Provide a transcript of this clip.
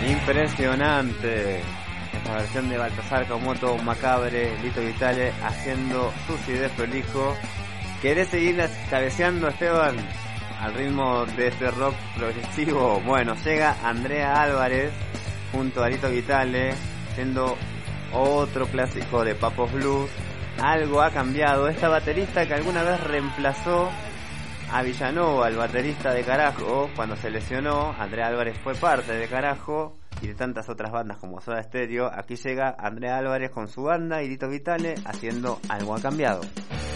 Impresionante esta versión de Baltasar Camoto, Macabre, Lito Vitale haciendo Sucio y Desprolijo. ¿Querés seguir cabeceando, Esteban, al ritmo de este rock progresivo? Bueno, llega Andrea Álvarez junto a Lito Vitale haciendo otro clásico de Papos Blues. Algo ha cambiado. Esta baterista que alguna vez reemplazó a Villanova, el baterista de Carajo, cuando se lesionó, Andrea Álvarez fue parte de Carajo y de tantas otras bandas como Soda Stereo. Aquí llega Andrea Álvarez con su banda y Lito Vitale haciendo Algo ha cambiado.